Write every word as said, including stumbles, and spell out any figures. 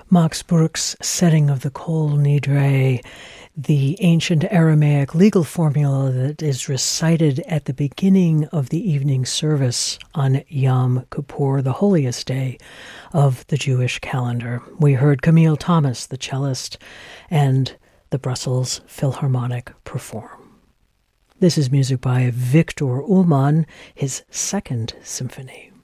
Max Bruch's setting of the Kol Nidre, the ancient Aramaic legal formula that is recited at the beginning of the evening service on Yom Kippur, the holiest day of the Jewish calendar. We heard Camille Thomas, the cellist, and the Brussels Philharmonic perform. This is music by Victor Ullmann, his second symphony.